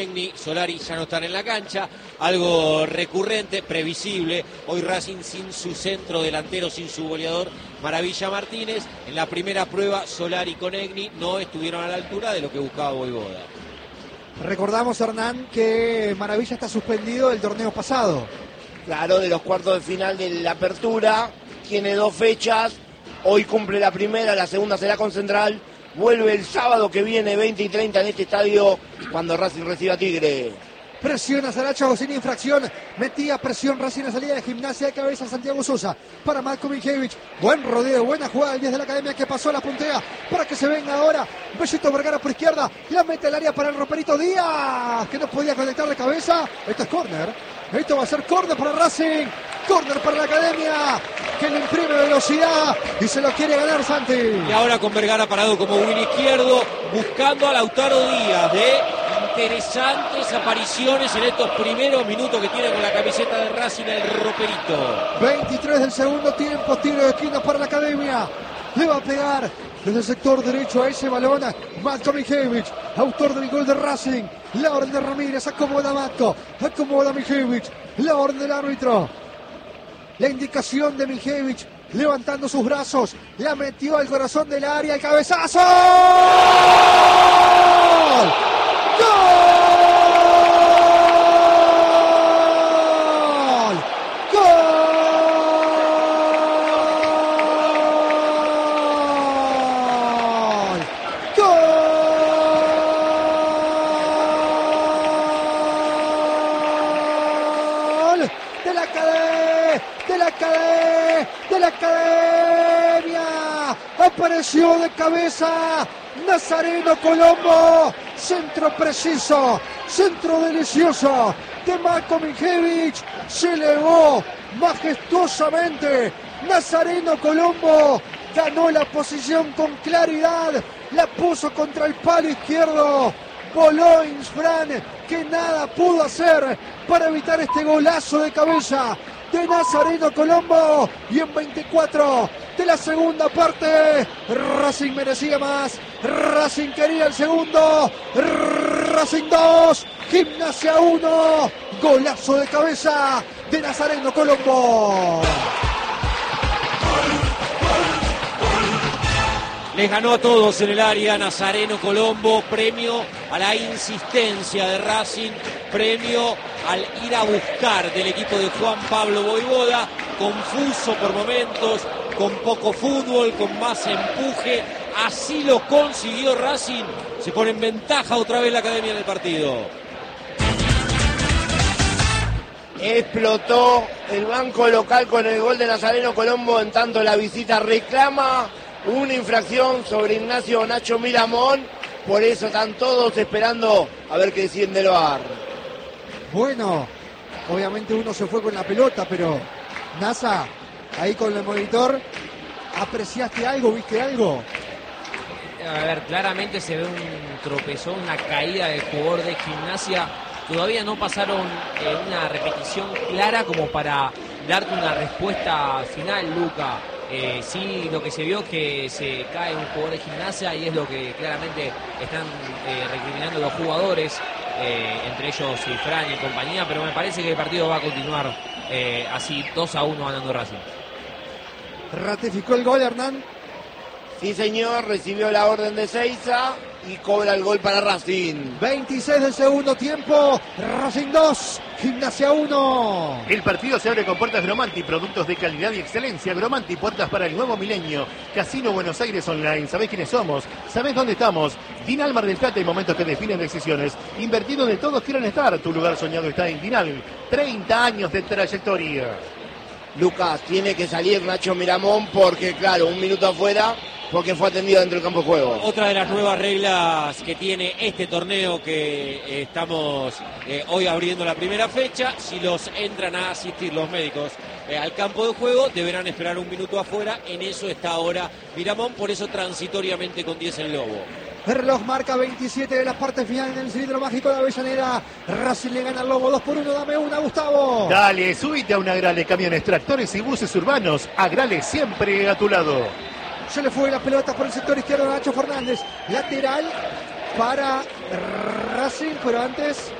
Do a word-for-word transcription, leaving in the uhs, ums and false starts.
Solari ya no están en la cancha, algo recurrente, previsible. Hoy Racing sin su centro delantero, sin su goleador Maravilla Martínez. En la primera prueba Solari con Egni no estuvieron a la altura de lo que buscaba Voivoda. Recordamos, Hernán, que Maravilla está suspendido del torneo pasado. Claro, de los cuartos de final de la apertura, tiene dos fechas, hoy cumple la primera, la segunda será con Central. Vuelve el sábado que viene, veinte y treinta, en este estadio, cuando Racing reciba a Tigre. Presiona Saracho sin infracción. Metía presión Racing a salida de Gimnasia de cabeza Santiago Sosa. Para Marko Miljevich. Buen rodeo, buena jugada del diez de la academia que pasó, la puntea para que se venga ahora. Bellito Vergara por izquierda. La mete al área para el Roperito Díaz, que no podía conectar de cabeza. Esto es córner. Esto va a ser córner para Racing. Córner para la academia, que le imprime velocidad y se lo quiere ganar Santi. Y ahora con Vergara parado como win izquierdo, buscando a Lautaro Díaz, de interesantes apariciones en estos primeros minutos que tiene con la camiseta de Racing el Roperito. veintitrés del segundo tiempo, tiro de esquina para la academia. Le va a pegar desde el sector derecho a ese balón Marko Miljevich, autor del gol de Racing. La orden de Ramírez, acomoda Matko, acomoda Miljevich, la orden del árbitro. La indicación de Miljevich, levantando sus brazos, la metió al corazón del área, el cabezazo. ¡Gol! De la academia apareció de cabeza Nazareno Colombo, centro preciso, centro delicioso de Marko Miljevich, se elevó majestuosamente. Nazareno Colombo ganó la posición con claridad, la puso contra el palo izquierdo. Voló Insfran, que nada pudo hacer para evitar este golazo de cabeza de Nazareno Colombo. Y en veinticuatro de la segunda parte, Racing merecía más, Racing quería el segundo. Racing dos, Gimnasia uno, golazo de cabeza de Nazareno Colombo. Les ganó a todos en el área Nazareno Colombo, premio a la insistencia de Racing, premio al ir a buscar del equipo de Juan Pablo Voivoda, confuso por momentos, con poco fútbol, con más empuje, así lo consiguió Racing, se pone en ventaja otra vez la academia en el partido. Explotó el banco local con el gol de Nazareno Colombo, en tanto la visita reclama una infracción sobre Ignacio Nacho Miramón, por eso están todos esperando a ver qué deciden del V A R. Bueno, obviamente uno se fue con la pelota, pero Nasa, ahí con el monitor, ¿apreciaste algo, viste algo? A ver, claramente se ve un tropezón, una caída del jugador de Gimnasia. Todavía no pasaron eh, una repetición clara como para darte una respuesta final, Luca. Eh, sí, lo que se vio es que se cae un jugador de Gimnasia y es lo que claramente están eh, recriminando los jugadores, eh, entre ellos Fran y compañía, pero me parece que el partido va a continuar eh, así, dos a uno ganando Racing. ¿Ratificó el gol, Hernán? Sí, señor, recibió la orden de Seiza y cobra el gol para Racing. veintiséis del segundo tiempo, Racing dos, Gimnasia uno. El partido se abre con puertas Gromanti, productos de calidad y excelencia. Gromanti, puertas para el nuevo milenio. Casino Buenos Aires Online, ¿sabés quiénes somos? ¿Sabés dónde estamos? Dinal Mar del Plata, y momentos que definen decisiones. Invertir donde todos quieran estar. Tu lugar soñado está en Dinal. treinta años de trayectoria. Lucas, tiene que salir Nacho Miramón porque, claro, un minuto afuera, porque fue atendido dentro del campo de juego. Otra de las nuevas reglas que tiene este torneo que eh, estamos eh, hoy abriendo la primera fecha, si los entran a asistir los médicos eh, al campo de juego, deberán esperar un minuto afuera. En eso está ahora Miramón, por eso transitoriamente con diez el Lobo. El reloj marca veintisiete de la parte final en el cilindro mágico de Avellaneda. Racing le gana al Lobo dos por uno. Dame una, Gustavo. Dale, subite a una Agrale, camiones, tractores y buses urbanos. Agrale, siempre a tu lado. Se le fue la pelota por el sector izquierdo a Nacho Fernández. Lateral para Racing, pero antes